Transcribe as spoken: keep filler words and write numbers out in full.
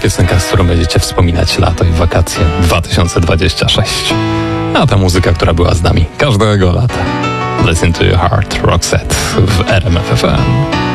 piosenka, z którą będziecie wspominać lato i wakacje dwa tysiące dwudziesty szósty. A ta muzyka, która była z nami każdego lata. Listen to your heart, Roxette w R M F F M.